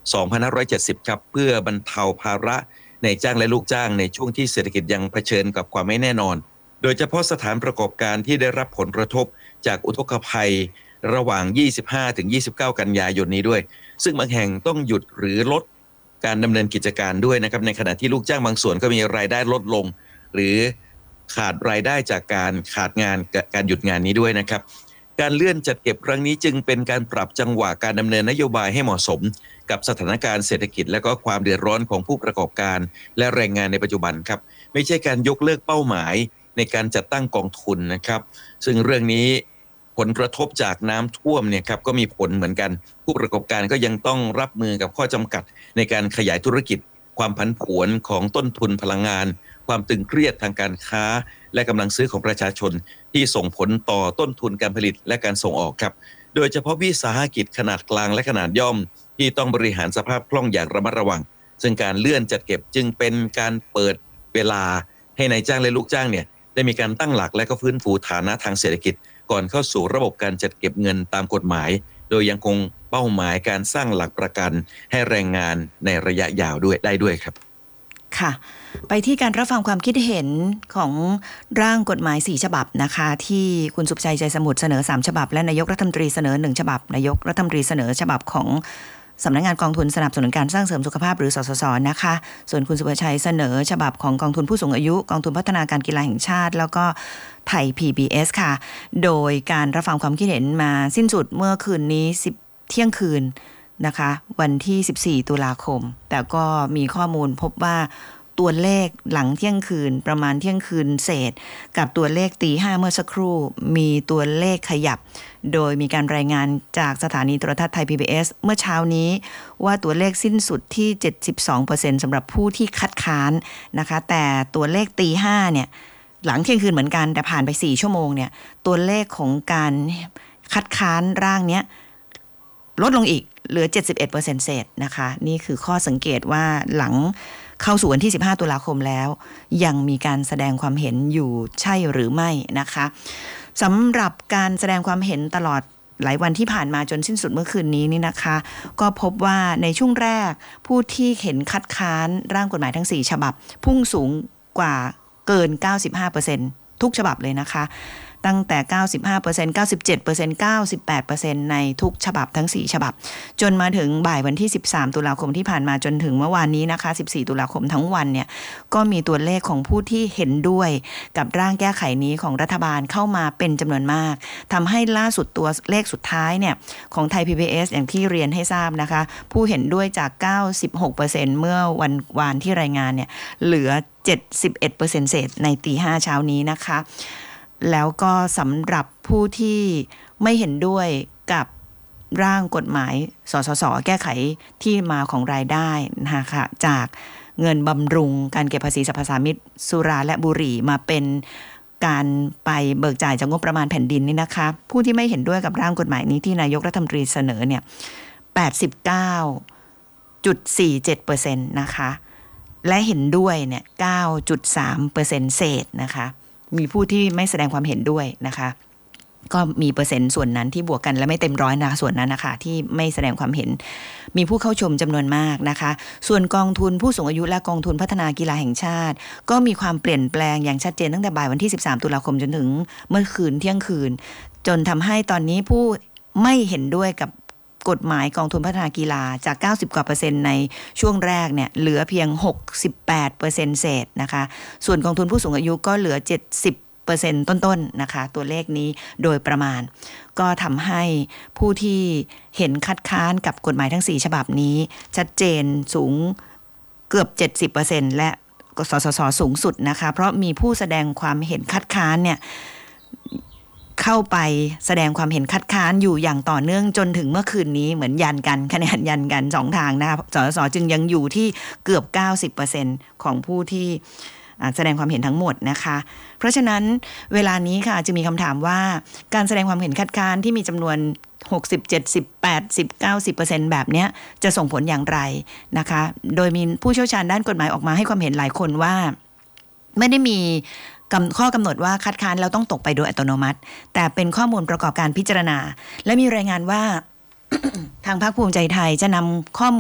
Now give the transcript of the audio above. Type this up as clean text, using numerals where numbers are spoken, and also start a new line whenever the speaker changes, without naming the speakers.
2570 ครับเพื่อบรรเทาภาระในจ้างและลูกจ้างในช่วงที่เศรษฐกิจยังเผชิญกับความไม่แน่นอนโดยเฉพาะสถานประกอบการที่ได้รับผลกระทบจากอุทกภัยระหว่าง 25-29 กันยายนนี้ด้วยซึ่งบางแห่งต้องหยุดหรือลดการดำเนินกิจการด้วยนะครับในขณะที่ลูกจ้างบางส่วนก็มีรายได้ลดลงหรือขาดรายได้จากการขาดงานการหยุดงานนี้ด้วยนะครับการเลื่อนจัดเก็บครั้งนี้จึงเป็นการปรับจังหวะการดำเนินนโยบายให้เหมาะสมกับสถานการณ์เศรษฐกิจและก็ความเดือดร้อนของผู้ประกอบการและแรงงานในปัจจุบันครับไม่ใช่การยกเลิกเป้าหมายในการจัดตั้งกองทุนนะครับซึ่งเรื่องนี้ผลกระทบจากน้ำท่วมเนี่ยครับก็มีผลเหมือนกันผู้ประกอบการก็ยังต้องรับมือกับข้อจำกัดในการขยายธุรกิจความผันผวนของต้นทุนพลังงานความตึงเครียดทางการค้าและกำลังซื้อของประชาชนที่ส่งผลต่อต้นทุนการผลิตและการส่งออกครับโดยเฉพาะวิสาหกิจขนาดกลางและขนาดย่อมที่ต้องบริหารสภาพคล่องอย่างระมัดระวังซึ่งการเลื่อนจัดเก็บจึงเป็นการเปิดเวลาให้นายจ้างและลูกจ้างเนี่ยได้มีการตั้งหลักและก็ฟื้นฟูฐานะทางเศรษฐกิจก่อนเข้าสู่ระบบการจัดเก็บเงินตามกฎหมายโดยยังคงเป้าหมายการสร้างหลักประกันให้แรงงานในระยะยาวด้วยได้ด้วยครับ
ค่ะไปที่การรับฟังความคิดเห็นของร่างกฎหมาย4ฉบับนะคะที่คุณสุภชัยใจสมุทรเสนอ3ฉบับและนายกรัฐมนตรีเสนอ1ฉบับนายกรัฐมนตรีเสนอฉบับของสำนักงานกองทุนสนับสนุนการสร้างเสริมสุขภาพหรือสสสนะคะส่วนคุณสุภชัยเสนอฉบับของกองทุนผู้สูงอายุกองทุนพัฒนาการกีฬาแห่งชาติแล้วก็ไทย PBS ค่ะโดยการรับฟังความคิดเห็นมาสิ้นสุดเมื่อคืนนี้เที่ยงคืนนะคะวันที่14ตุลาคมแต่ก็มีข้อมูลพบว่าตัวเลขหลังเที่ยงคืนประมาณเที่ยงคืนเศษกับตัวเลขตี 5เมื่อสักครู่มีตัวเลขขยับโดยมีการรายงานจากสถานีโทรทัศน์ไทย PBS เมื่อเช้านี้ว่าตัวเลขสิ้นสุดที่ 72% สำหรับผู้ที่คัดค้านนะคะแต่ตัวเลขตี 5เนี่ยหลังเที่ยงคืนเหมือนกันแต่ผ่านไป4ชั่วโมงเนี่ยตัวเลขของการคัดค้านร่างเนี้ยลดลงอีกเหลือ 71% เศษนะคะนี่คือข้อสังเกตว่าหลังเข้าสู่วันที่15ตุลาคมแล้วยังมีการแสดงความเห็นอยู่ใช่หรือไม่นะคะสำหรับการแสดงความเห็นตลอดหลายวันที่ผ่านมาจนสิ้นสุดเมื่อคืนนี้นี่นะคะก็พบว่าในช่วงแรกผู้ที่เห็นคัดค้านร่างกฎหมายทั้ง4ฉบับพุ่งสูงกว่าเกิน 95% ทุกฉบับเลยนะคะตั้งแต่ 95% 97% 98% ในทุกฉบับทั้ง4ฉบับจนมาถึงบ่ายวันที่13ตุลาคมที่ผ่านมาจนถึงเมื่อวานนี้นะคะ14ตุลาคมทั้งวันเนี่ยก็มีตัวเลขของผู้ที่เห็นด้วยกับร่างแก้ไขนี้ของรัฐบาลเข้ามาเป็นจำนวนมากทำให้ล่าสุดตัวเลขสุดท้ายเนี่ยของไทย PBS อย่างที่เรียนให้ทราบนะคะผู้เห็นด้วยจาก 96% เมื่อวานที่รายงานเนี่ยเหลือ 71% เศษในตี 5เช้านี้นะคะแล้วก็สำหรับผู้ที่ไม่เห็นด้วยกับร่างกฎหมายสสสแก้ไขที่มาของรายได้นะคะจากเงินบำรุงการเก็บภาษีสรรพสามิตสุราและบุหรี่มาเป็นการไปเบิกจ่ายจากงบประมาณแผ่นดินนี่นะคะผู้ที่ไม่เห็นด้วยกับร่างกฎหมายนี้ที่นายกรัฐมนตรีเสนอเนี่ย 89.47% นะคะและเห็นด้วยเนี่ย 9.3% เศษนะคะมีผู้ที่ไม่แสดงความเห็นด้วยนะคะก็มีเปอร์เซ็นต์ส่วนนั้นที่บวกกันและไม่เต็มร้อยนะส่วนนั้นนะคะที่ไม่แสดงความเห็นมีผู้เข้าชมจำนวนมากนะคะส่วนกองทุนผู้สูงอายุและกองทุนพัฒนากีฬาแห่งชาติก็มีความเปลี่ยนแปลงอย่างชัดเจนตั้งแต่บ่ายวันที่13ตุลาคมจนถึงเมื่อคืนเที่ยงคืนจนทำให้ตอนนี้ผู้ไม่เห็นด้วยกับกฎหมายกองทุนพัฒนากีฬาจาก90กว่า%ในช่วงแรกเนี่ยเหลือเพียง 68% เศษนะคะส่วนกองทุนผู้สูงอายุก็เหลือ 70% ต้นๆนะคะตัวเลขนี้โดยประมาณก็ทำให้ผู้ที่เห็นคัดค้านกับกฎหมายทั้ง4ฉบับนี้ชัดเจนสูงเกือบ 70% และสสสสูงสุดนะคะเพราะมีผู้แสดงความเห็นคัดค้านเนี่ยเข้าไปแสดงความเห็นคัดค้านอยู่อย่างต่อเนื่องจนถึงเมื่อคืนนี้เหมือนยันกันคะแนนยันกัน2ทางนะคะสสสจึงยังอยู่ที่เกือบ 90% ของผู้ที่แสดงความเห็นทั้งหมดนะคะเพราะฉะนั้นเวลานี้ค่ะจะมีคำถามว่าการแสดงความเห็นคัดค้านที่มีจำนวน60 70 80 90% แบบนี้จะส่งผลอย่างไรนะคะโดยมีผู้เชี่ยวชาญด้านกฎหมายออกมาให้ความเห็นหลายคนว่าไม่ได้มีข้อกำหนดว่าคัดค้านแล้วต้องตกไปโดยอัตโนมัติแต่เป็นข้อมูลประกอบการพิจารณาและมีรายงานว่า ทางพรรคภูมิใจไทยจะนำข้อมูล